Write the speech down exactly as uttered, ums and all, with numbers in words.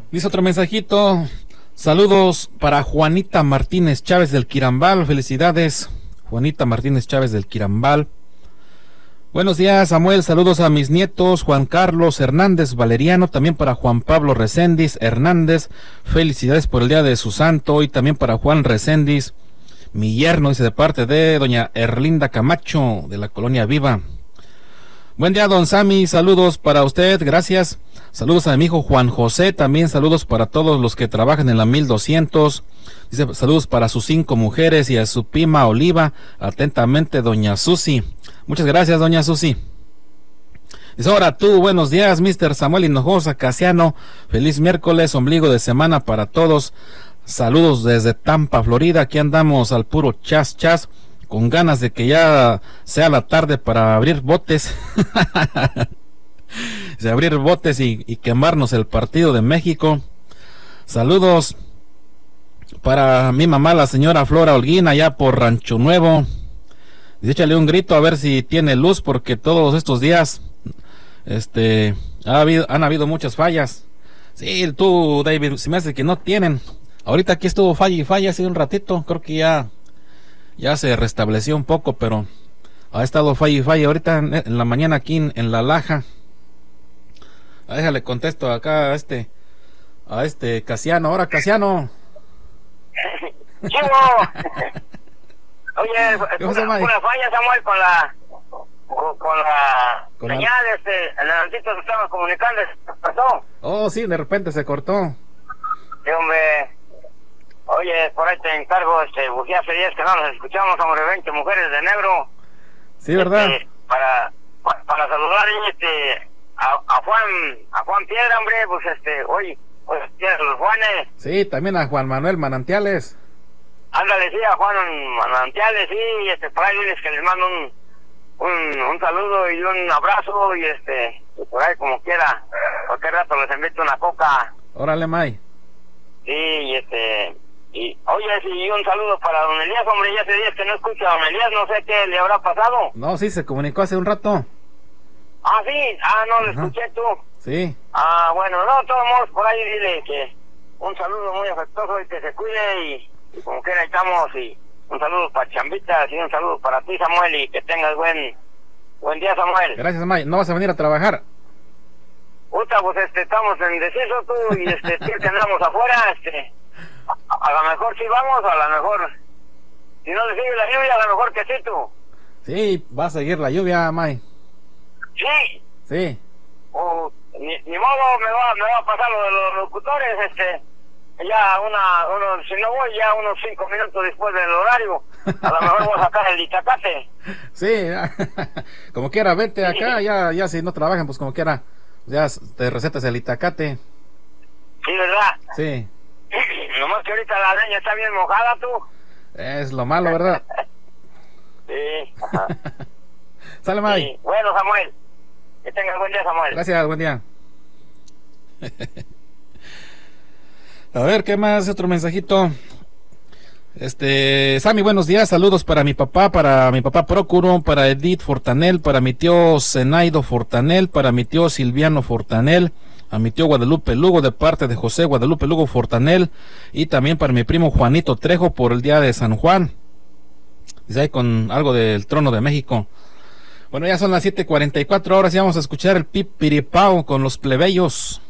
Dice otro mensajito. Saludos para Juanita Martínez Chávez del Quirambal. Felicidades, Juanita Martínez Chávez del Quirambal. Buenos días, Samuel. Saludos a mis nietos Juan Carlos Hernández Valeriano, también para Juan Pablo Recendis Hernández. Felicidades por el día de su santo. Y también para Juan Recendis, mi yerno, dice, de parte de doña Erlinda Camacho de la Colonia Viva. Buen día, don Sammy. Saludos para usted, gracias. Saludos a mi hijo Juan José, también saludos para todos los que trabajan en la mil doscientos. Dice, saludos para sus cinco mujeres y a su prima Oliva. Atentamente, doña Susi. Muchas gracias, doña Susi. Dice, ahora tú, buenos días, mister Samuel Hinojosa Casiano. Feliz miércoles, ombligo de semana para todos. Saludos desde Tampa, Florida. Aquí andamos al puro chas chas, con ganas de que ya sea la tarde para abrir botes. De abrir botes y, y quemarnos el partido de México. Saludos para mi mamá, la señora Flora Holguín, allá por Rancho Nuevo. Dice, échale un grito a ver si tiene luz, porque todos estos días este ha habido, han habido muchas fallas. Sí, tú, David, se me hace que no tienen. Ahorita aquí estuvo falla y falla hace un ratito. Creo que ya ya se restableció un poco, pero ha estado falla y falla. Ahorita en, en la mañana aquí en, en La Laja. Ah, déjale contesto acá a este a este Casiano. Ahora, Casiano. Oye, una, una falla, Samuel, con la con, con la ¿Con señal, la... este, el ratito que estamos comunicando, ¿se cortó? Oh, sí, de repente se cortó. Sí, hombre. Oye, por ahí te encargo, este, pues ya hace días que no nos escuchamos, hombre, veinte mujeres de negro. Sí, ¿verdad? Este, para, para, para saludar, este, a, a Juan, a Juan Piedra, hombre, pues este, oye, pues los Juanes. Sí, también a Juan Manuel Manantiales. Ándale, sí, a Juan Manantiales, sí, este, por ahí diles que les mando un, un, un saludo y un abrazo, y este, y por ahí como quiera, cualquier rato les invito una coca. Órale, May. Sí, y este, y, oye, sí, y un saludo para don Elías, hombre, ya hace días que no escucha a don Elías, no sé qué le habrá pasado. No, sí, se comunicó hace un rato. Ah, sí, ah, no, lo Ajá. escuché tú. Sí. Ah, bueno, no, de todos modos, por ahí dile que un saludo muy afectuoso y que se cuide, y, y como quiera estamos, y un saludo para Chambitas, y un saludo para ti, Samuel, y que tengas buen buen día, Samuel. Gracias, May. ¿No vas a venir a trabajar? Puta, pues este, estamos en indeciso tú, y este, sí que andamos afuera, este, a, a lo mejor sí vamos, a lo mejor, si no le sigue la lluvia, a lo mejor que sí tú. Sí, va a seguir la lluvia, May. Sí. Sí. O, ni, ni modo, me va, me va a pasar lo de los locutores, este, ya una, uno, si no voy, ya unos cinco minutos después del horario, a lo mejor voy a sacar el itacate. Sí, como quiera, vete acá, ya, ya si no trabajan, pues como quiera, ya te recetas el itacate. Sí, ¿verdad? Sí. Nomás que ahorita la leña está bien mojada, tú. Es lo malo, ¿verdad? Sí. Ajá. Sale, May. Sí. Bueno, Samuel, que tengas buen día, Samuel. Gracias, buen día. A ver, ¿qué más? Otro mensajito. Este, Sammy, buenos días, saludos para mi papá, para mi papá Prócuro, para Edith Fortanel, para mi tío Zenaido Fortanel, para mi tío Silviano Fortanel, a mi tío Guadalupe Lugo de parte de José Guadalupe Lugo Fortanel, y también para mi primo Juanito Trejo por el día de San Juan. Dice ahí con algo del trono de México. Bueno, ya son las siete cuarenta y cuatro horas y vamos a escuchar el pipiripao con los plebeyos.